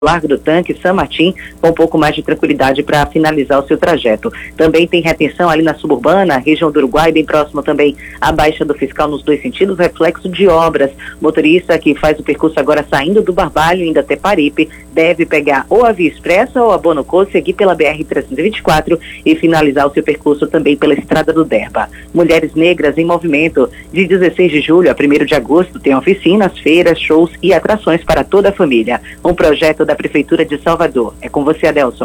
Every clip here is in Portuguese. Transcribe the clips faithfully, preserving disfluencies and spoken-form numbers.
Largo do Tanque, São Martim, com um pouco mais de tranquilidade para finalizar o seu trajeto. Também tem retenção ali na suburbana, região do Uruguai, bem próximo também à Baixa do Fiscal nos dois sentidos, reflexo de obras. Motorista que faz o percurso agora saindo do Barbalho, indo até Paripe, deve pegar ou a Via Expressa ou a Bonocô, seguir pela B R trezentos e vinte e quatro e finalizar o seu percurso também pela Estrada do Derba. Mulheres Negras em Movimento, de dezesseis de julho a primeiro de agosto, tem oficinas, feiras, shows e atrações para toda a família. Um projeto da Prefeitura de Salvador. É com você, Adelson.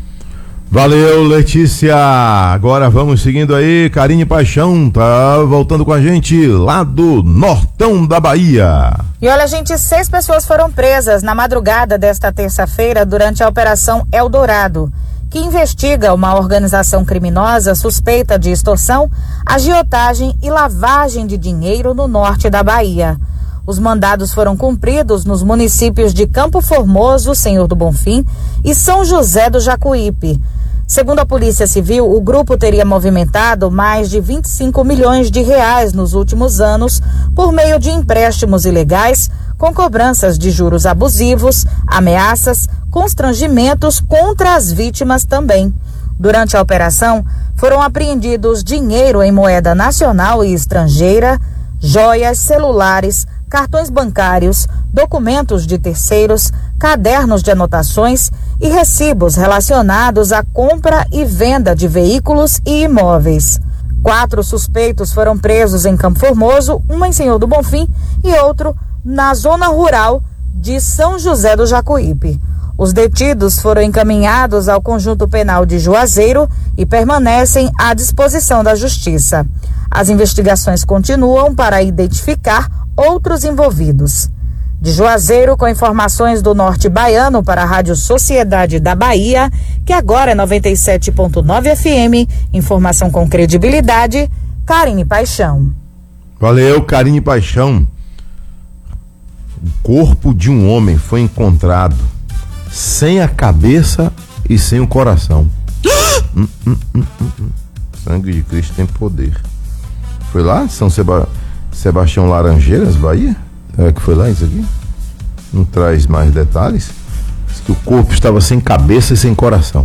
Valeu, Letícia. Agora vamos seguindo aí. Carinho e Paixão tá voltando com a gente lá do Nortão da Bahia. E olha, gente, seis pessoas foram presas na madrugada desta terça-feira durante a Operação Eldorado, que investiga uma organização criminosa suspeita de extorsão, agiotagem e lavagem de dinheiro no norte da Bahia. Os mandados foram cumpridos nos municípios de Campo Formoso, Senhor do Bonfim, e São José do Jacuípe. Segundo a Polícia Civil, o grupo teria movimentado mais de vinte e cinco milhões de reais nos últimos anos por meio de empréstimos ilegais, com cobranças de juros abusivos, ameaças, constrangimentos contra as vítimas também. Durante a operação, foram apreendidos dinheiro em moeda nacional e estrangeira, joias, celulares, cartões bancários, documentos de terceiros, cadernos de anotações e recibos relacionados à compra e venda de veículos e imóveis. Quatro suspeitos foram presos em Campo Formoso, um em Senhor do Bonfim e outro na zona rural de São José do Jacuípe. Os detidos foram encaminhados ao Conjunto Penal de Juazeiro e permanecem à disposição da Justiça. As investigações continuam para identificar outros envolvidos. De Juazeiro, com informações do Norte Baiano para a Rádio Sociedade da Bahia, que agora é noventa e sete ponto nove F M, informação com credibilidade, Carinho e Paixão. Valeu, Carinho e Paixão. O corpo de um homem foi encontrado sem a cabeça e sem o coração. hum, hum, hum, hum. Sangue de Cristo tem poder. Foi lá, São Seba... Sebastião Laranjeiras, Bahia? É que foi lá isso aqui? Não traz mais detalhes? Diz que o corpo estava sem cabeça e sem coração.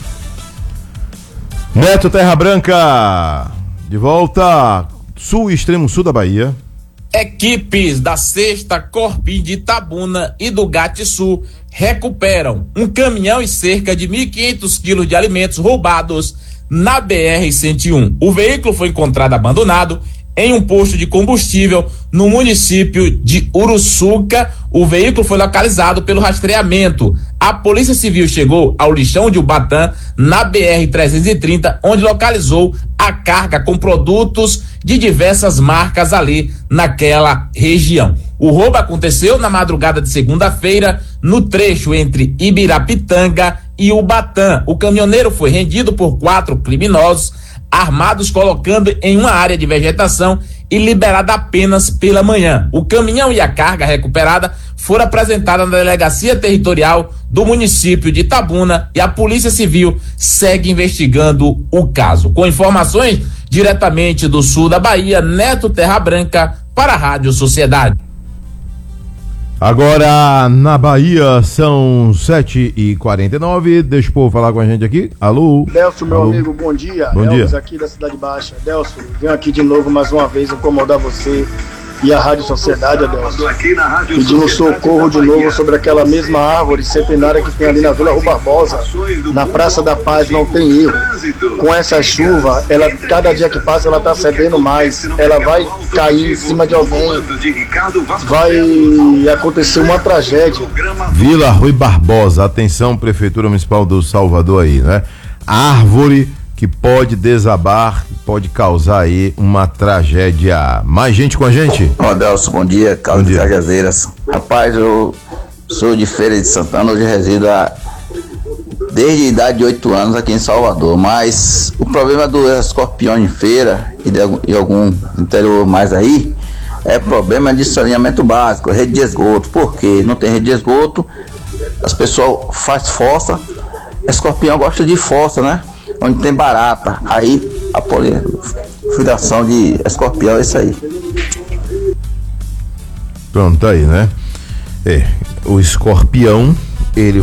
Neto Terra Branca, de volta, sul e extremo sul da Bahia. Equipes da sexta Corpim de Itabuna e do Gatiçu recuperam um caminhão e cerca de mil e quinhentos quilos de alimentos roubados na B R cento e um. O veículo foi encontrado abandonado em um posto de combustível no município de Uruçuca. O veículo foi localizado pelo rastreamento. A Polícia Civil chegou ao lixão de Ubatã, na B R trezentos e trinta, onde localizou a carga com produtos de diversas marcas ali naquela região. O roubo aconteceu na madrugada de segunda-feira, no trecho entre Ibirapitanga e Ubatã. O caminhoneiro foi rendido por quatro criminosos armados, colocando em uma área de vegetação e liberado apenas pela manhã. O caminhão e a carga recuperada foram apresentadas na Delegacia Territorial do município de Itabuna e a Polícia Civil segue investigando o caso. Com informações diretamente do sul da Bahia, Neto Terra Branca para a Rádio Sociedade. Agora na Bahia são sete e quarenta e nove. Deixa o povo falar com a gente aqui. Alô? Delcio, meu Alô? amigo, bom dia. Bom Elvis dia. aqui da Cidade Baixa. Delcio, venho aqui de novo mais uma vez incomodar você e a Rádio Sociedade, Adelson, pedindo socorro de novo sobre aquela mesma árvore centenária que tem ali na Vila Rua Barbosa, na Praça da Paz. Não tem erro. Com essa chuva, ela, cada dia que passa ela está cedendo mais, ela vai cair em cima de alguém, vai acontecer uma tragédia. Vila Rui Barbosa, atenção, Prefeitura Municipal do Salvador aí, né? Árvore que pode desabar, pode causar aí uma tragédia. Mais gente com a gente? Ô Adelson, bom dia, Carlos de Cajazeiras. Rapaz, eu sou de Feira de Santana, hoje resido há, desde a idade de oito anos aqui em Salvador, mas o problema do escorpião em feira e de algum, e algum interior mais aí é problema de saneamento básico, rede de esgoto. Por quê? Não tem rede de esgoto, as pessoas fazem fossa, escorpião gosta de fossa, né? Onde tem barata, aí a proliferação de escorpião é isso aí. Pronto, aí, né? É, o escorpião ele